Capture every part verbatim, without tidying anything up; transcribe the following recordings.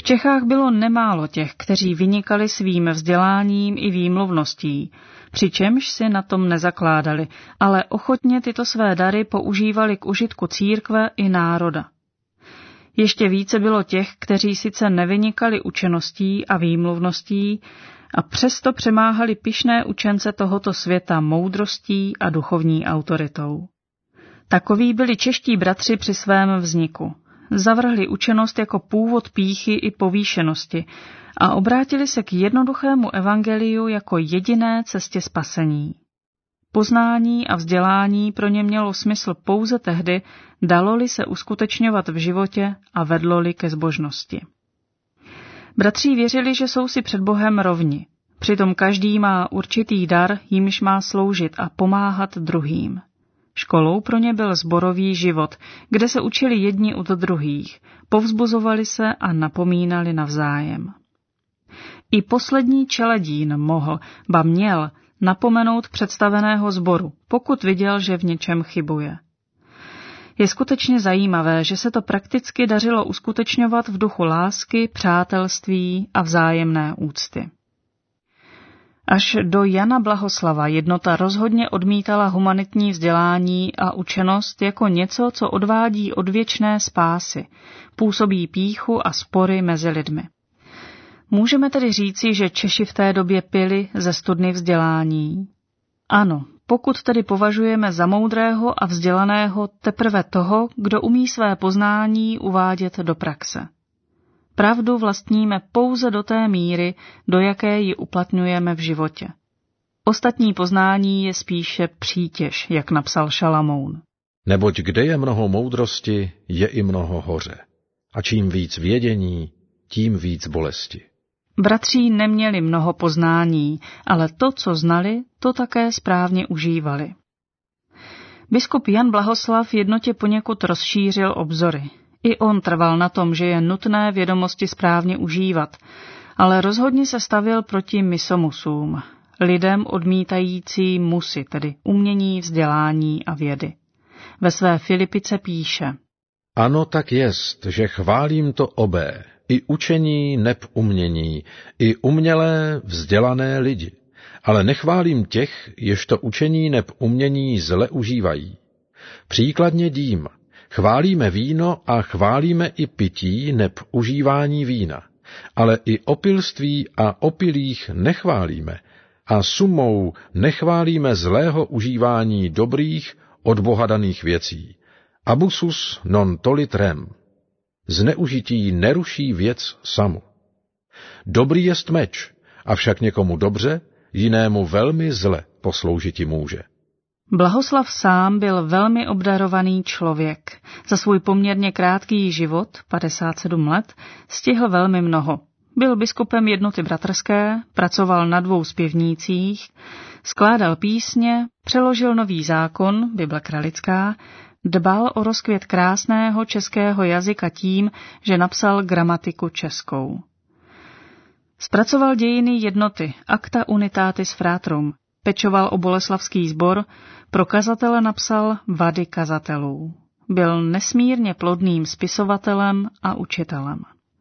Čechách bylo nemálo těch, kteří vynikali svým vzděláním i výmluvností, přičemž si na tom nezakládali, ale ochotně tyto své dary používali k užitku církve i národa. Ještě více bylo těch, kteří sice nevynikali učeností a výmluvností a přesto přemáhali pyšné učence tohoto světa moudrostí a duchovní autoritou. Takoví byli čeští bratři při svém vzniku. Zavrhli učenost jako původ pýchy i povýšenosti a obrátili se k jednoduchému evangeliu jako jediné cestě spasení. Poznání a vzdělání pro ně mělo smysl pouze tehdy, dalo-li se uskutečňovat v životě a vedlo-li ke zbožnosti. Bratři věřili, že jsou si před Bohem rovni, přitom každý má určitý dar, jímž má sloužit a pomáhat druhým. Školou pro ně byl sborový život, kde se učili jedni od druhých, povzbuzovali se a napomínali navzájem. I poslední čeledín mohl, ba měl, napomenout představeného sboru, pokud viděl, že v něčem chybuje. Je skutečně zajímavé, že se to prakticky dařilo uskutečňovat v duchu lásky, přátelství a vzájemné úcty. Až do Jana Blahoslava jednota rozhodně odmítala humanitní vzdělání a učenost jako něco, co odvádí od věčné spásy, působí pýchu a spory mezi lidmi. Můžeme tedy říci, že Češi v té době pili ze studny vzdělání? Ano, pokud tedy považujeme za moudrého a vzdělaného teprve toho, kdo umí své poznání uvádět do praxe. Pravdu vlastníme pouze do té míry, do jaké ji uplatňujeme v životě. Ostatní poznání je spíše přítěž, jak napsal Šalamoun. Neboť kde je mnoho moudrosti, je i mnoho hoře. A čím víc vědění, tím víc bolesti. Bratří neměli mnoho poznání, ale to, co znali, to také správně užívali. Biskup Jan Blahoslav jednotě poněkud rozšířil obzory. I on trval na tom, že je nutné vědomosti správně užívat, ale rozhodně se stavěl proti misomusům, lidem odmítající musy, tedy umění, vzdělání a vědy. Ve své Filipice píše: Ano, tak jest, že chválím to obé, i učení neb umění, i umělé vzdělané lidi, ale nechválím těch, jež to učení neb umění zle užívají. Příkladně dím, chválíme víno a chválíme i pití neb užívání vína, ale i opilství a opilých nechválíme a sumou nechválíme zlého užívání dobrých, od Boha daných věcí. Abusus non tolit rem. Zneužití neruší věc samu. Dobrý jest meč, avšak někomu dobře, jinému velmi zle posloužiti může. Blahoslav sám byl velmi obdarovaný člověk. Za svůj poměrně krátký život, padesát sedm let, stihl velmi mnoho. Byl biskupem jednoty bratrské, pracoval na dvou zpěvnících, skládal písně, přeložil nový zákon, Bible kralická, dbal o rozkvět krásného českého jazyka tím, že napsal gramatiku českou. Zpracoval dějiny jednoty, Acta Unitatis Fratrum, pečoval o boleslavský sbor, pro kazatele napsal Vady kazatelů. Byl nesmírně plodným spisovatelem a učitelem.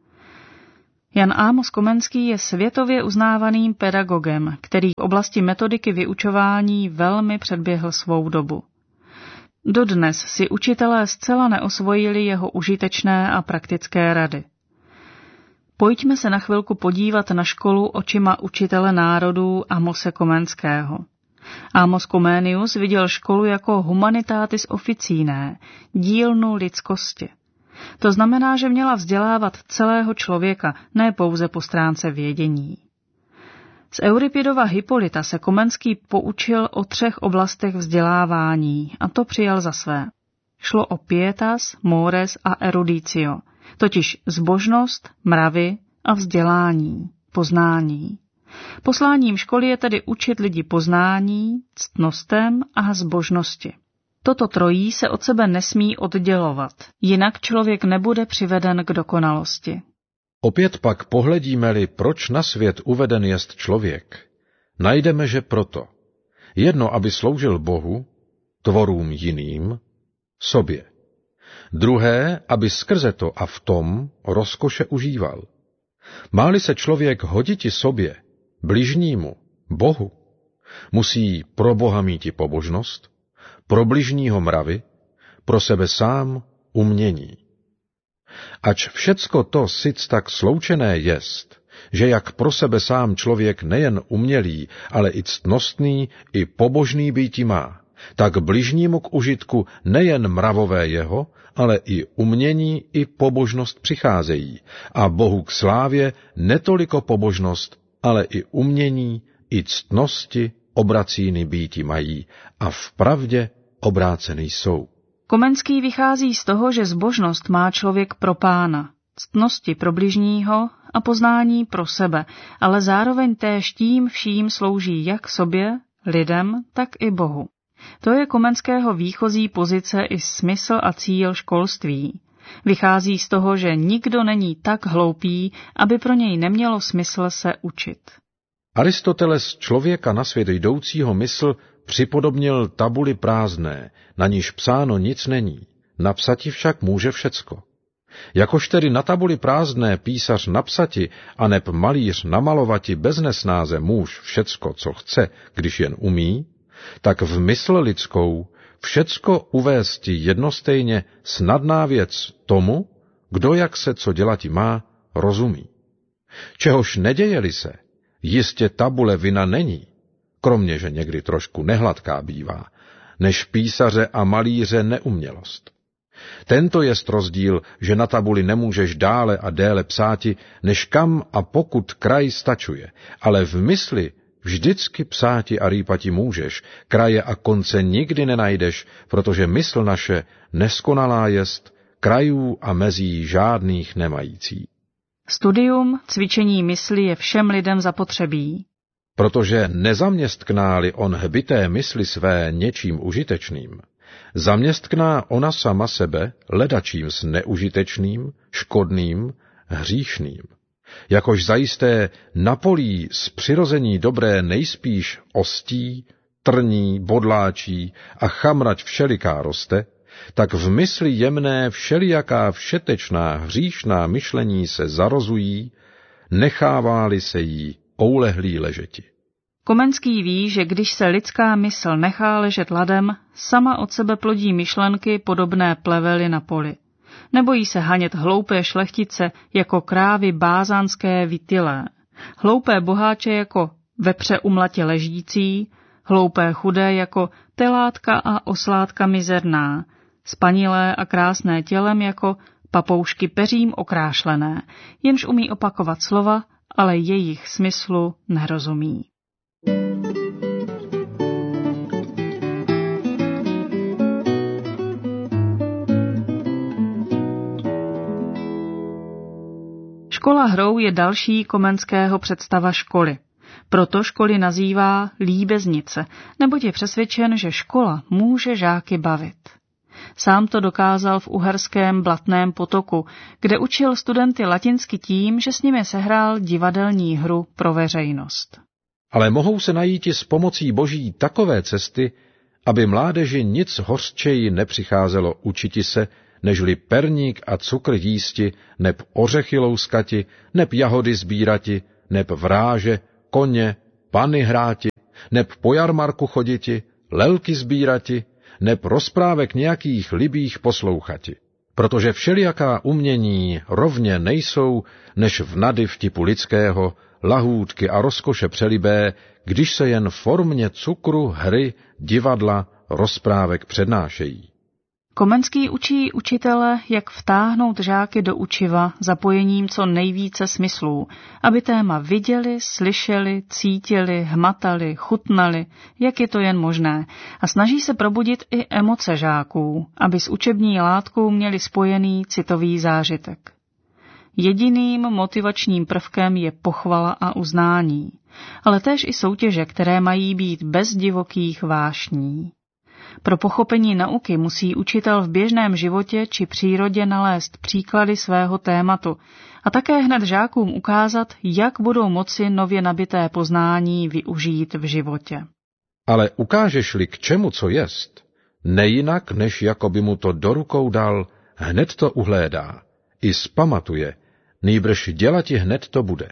Jan Amos Komenský je světově uznávaným pedagogem, který v oblasti metodiky vyučování velmi předběhl svou dobu. Dodnes si učitelé zcela neosvojili jeho užitečné a praktické rady. Pojďme se na chvilku podívat na školu očima učitele národů Amose Komenského. Amos Comenius viděl školu jako humanitatis officinae, dílnu lidskosti. To znamená, že měla vzdělávat celého člověka, ne pouze po stránce vědění. Z Euripidova Hippolyta se Komenský poučil o třech oblastech vzdělávání a to přijal za své. Šlo o pietas, mores a eruditio, totiž zbožnost, mravy a vzdělání, poznání. Posláním školy je tedy učit lidi poznání, ctnostem a zbožnosti. Toto trojí se od sebe nesmí oddělovat, jinak člověk nebude přiveden k dokonalosti. Opět pak pohledíme-li, proč na svět uveden jest člověk, najdeme, že proto. Jedno, aby sloužil Bohu, tvorům jiným, sobě. Druhé, aby skrze to a v tom rozkoše užíval. Má-li se člověk hoditi sobě, bližnímu, Bohu, musí pro Boha míti pobožnost, pro bližního mravy, pro sebe sám umění. Ač všecko to sic tak sloučené jest, že jak pro sebe sám člověk nejen umělý, ale i ctnostný, i pobožný býti má, tak bližnímu k užitku nejen mravové jeho, ale i umění, i pobožnost přicházejí, a Bohu k slávě netoliko pobožnost, ale i umění, i ctnosti obracíny býti mají a v pravdě obráceny jsou. Komenský vychází z toho, že zbožnost má člověk pro Pána, ctnosti pro bližního a poznání pro sebe, ale zároveň též tím vším slouží jak sobě, lidem, tak i Bohu. To je Komenského výchozí pozice i smysl a cíl školství. Vychází z toho, že nikdo není tak hloupý, aby pro něj nemělo smysl se učit. Aristoteles člověka na svět jdoucího mysl připodobnil tabuli prázdné, na níž psáno nic není, napsati však může všecko. Jakož tedy na tabuli prázdné písař napsati a neb malíř namalovati bez nesnáze můž všecko, co chce, když jen umí, tak v mysl lidskou všecko uvésti jednostejně snadná věc tomu, kdo jak se co dělati má, rozumí. Čehož neděje-li se, jistě tabule vina není, kromě že někdy trošku nehladká bývá, než písaře a malíře neumělost. Tento jest rozdíl, že na tabuli nemůžeš dále a déle psáti, než kam a pokud kraj stačuje, ale v mysli vždycky psáti a rýpati můžeš, kraje a konce nikdy nenajdeš, protože mysl naše neskonalá jest, krajů a mezí žádných nemající. Studium, cvičení mysli je všem lidem zapotřebí. Protože nezaměstkná-li on hbité mysli své něčím užitečným, zaměstkná ona sama sebe ledačím s neužitečným, škodným, hříšným. Jakož zajisté na polí z přirození dobré nejspíš ostí, trní, bodláčí a chamrať všeliká roste, tak v mysli jemné všelijaká všetečná hříšná myšlení se zarozují, nechává-li se jí oulehlí ležeti. Komenský ví, že když se lidská mysl nechá ležet ladem, sama od sebe plodí myšlenky podobné pleveli na poli. Nebojí se hanět hloupé šlechtice jako krávy bázánské vytylé, hloupé boháče jako vepře umlatě ležící, hloupé chudé jako telátka a oslátka mizerná, spanilé a krásné tělem jako papoušky peřím okrášlené, jenž umí opakovat slova, ale jejich smyslu nerozumí. Škola hrou je další Komenského představa školy. Proto školy nazývá líbeznice, neboť je přesvědčen, že škola může žáky bavit. Sám to dokázal v uherském Blatném potoku, kde učil studenty latinsky tím, že s nimi sehrál divadelní hru pro veřejnost. Ale mohou se najíti s pomocí Boží takové cesty, aby mládeži nic hořčeji nepřicházelo učiti se, nežli perník a cukr jísti, neb ořechy louskati, neb jahody sbírati, neb vráže, koně, pany hráti, neb po jarmarku choditi, lelky sbírati, neb rozprávek nějakých libých poslouchati. Protože všelijaká umění rovně nejsou, než vnady vtipu lidského, lahůdky a rozkoše přelibé, když se jen formě cukru, hry, divadla, rozprávek přednášejí. Komenský učí učitele, jak vtáhnout žáky do učiva zapojením co nejvíce smyslů, aby téma viděli, slyšeli, cítili, hmatali, chutnali, jak je to jen možné, a snaží se probudit i emoce žáků, aby s učební látkou měli spojený citový zážitek. Jediným motivačním prvkem je pochvala a uznání, ale též i soutěže, které mají být bez divokých vášní. Pro pochopení nauky musí učitel v běžném životě či přírodě nalézt příklady svého tématu a také hned žákům ukázat, jak budou moci nově nabité poznání využít v životě. Ale ukážeš-li k čemu co jest, nejinak, než jako by mu to do rukou dal, hned to uhlédá, i zpamatuje, nýbrž dělati hned to bude.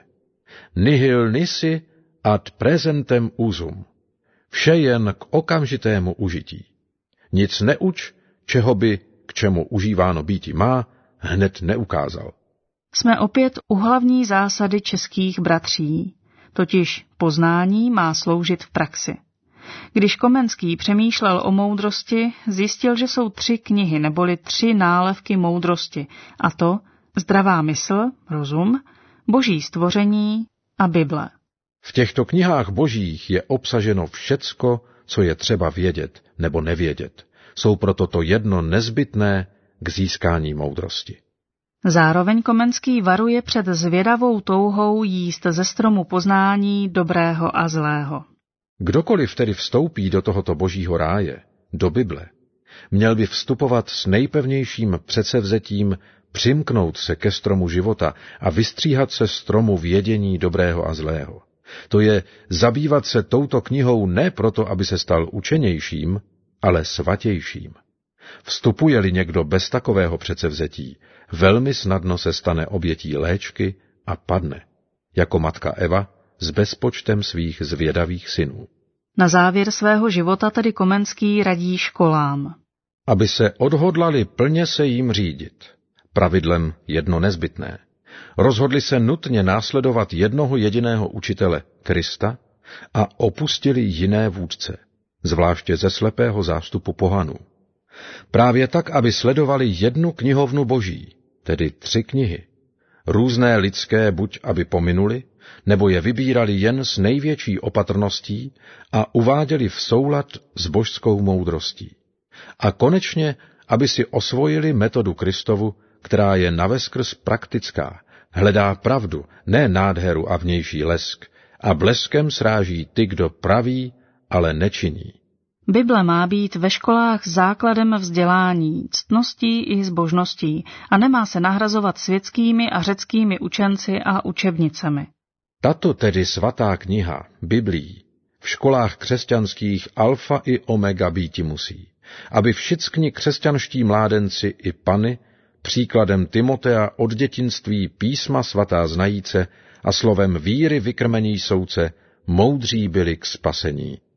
Nihil nisi ad presentem usum. Vše jen k okamžitému užití. Nic neuč, čeho by k čemu užíváno býti má, hned neukázal. Jsme opět u hlavní zásady českých bratří, totiž poznání má sloužit v praxi. Když Komenský přemýšlel o moudrosti, zjistil, že jsou tři knihy neboli tři nálevky moudrosti, a to zdravá mysl, rozum, boží stvoření a Bible. V těchto knihách božích je obsaženo všecko, co je třeba vědět nebo nevědět. Jsou proto to jedno nezbytné k získání moudrosti. Zároveň Komenský varuje před zvědavou touhou jíst ze stromu poznání dobrého a zlého. Kdokoliv tedy vstoupí do tohoto božího ráje, do Bible, měl by vstupovat s nejpevnějším předsevzetím přimknout se ke stromu života a vystříhat se stromu vědění dobrého a zlého. To je zabývat se touto knihou ne proto, aby se stal učenějším, ale svatějším. Vstupuje-li někdo bez takového předsevzetí, velmi snadno se stane obětí léčky a padne, jako matka Eva s bezpočtem svých zvědavých synů. Na závěr svého života tedy Komenský radí školám, aby se odhodlali plně se jim řídit. Pravidlem jedno nezbytné. Rozhodli se nutně následovat jednoho jediného učitele, Krista, a opustili jiné vůdce, zvláště ze slepého zástupu pohanů. Právě tak, aby sledovali jednu knihovnu boží, tedy tři knihy. Různé lidské buď aby pominuli, nebo je vybírali jen s největší opatrností a uváděli v soulad s božskou moudrostí. A konečně, aby si osvojili metodu Kristovu, která je naveskrz praktická, hledá pravdu, ne nádheru a vnější lesk, a bleskem sráží ty, kdo praví, ale nečiní. Bible má být ve školách základem vzdělání, ctností i zbožností a nemá se nahrazovat světskými a řeckými učenci a učebnicemi. Tato tedy svatá kniha, Biblí, v školách křesťanských alfa i omega býti musí, aby všichni křesťanští mládenci i pany příkladem Timotea od dětinství písma svatá znajíce a slovem víry vykrmení souce moudří byli k spasení.